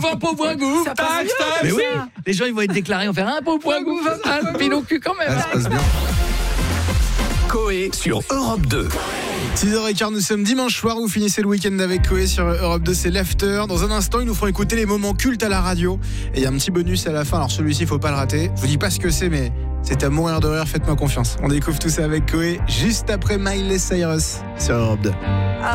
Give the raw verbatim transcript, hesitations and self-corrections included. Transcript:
un pauvre un goût. Ça passe bien, Mais ça. oui, les gens ils vont être déclarés, on va faire un pauvre un goût, un pilon cul quand même. Ah, ça passe bien. Coé sur Europe deux. six heures quinze, nous sommes dimanche soir. Vous finissez le week-end avec Coé sur Europe deux, c'est l'after. Dans un instant, ils nous feront écouter les moments cultes à la radio. Et il y a un petit bonus à la fin. Alors celui-ci, il faut pas le rater. Je vous dis pas ce que c'est, mais c'est à mourir de rire. Faites-moi confiance. On découvre tout ça avec Coé juste après Miley Cyrus sur Europe deux.